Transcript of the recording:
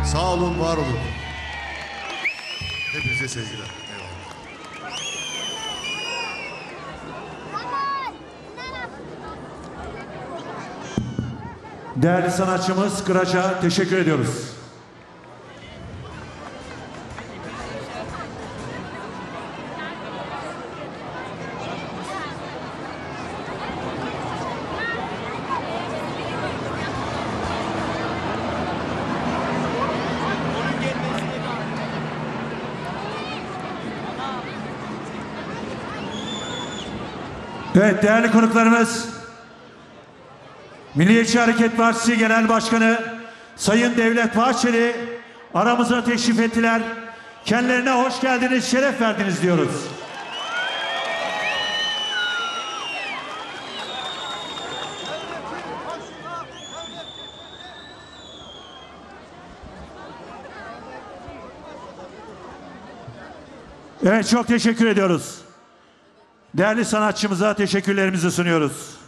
Sağ olun, var olun. Hepinize sevgiler. Eyvallah. Değerli sanatçımız Kıraç'a teşekkür ediyoruz. Evet, değerli konuklarımız, Milliyetçi Hareket Partisi Genel Başkanı Sayın Devlet Bahçeli aramıza teşrif ettiler. Kendilerine hoş geldiniz, şeref verdiniz diyoruz. Evet, çok teşekkür ediyoruz. Değerli sanatçımıza teşekkürlerimizi sunuyoruz.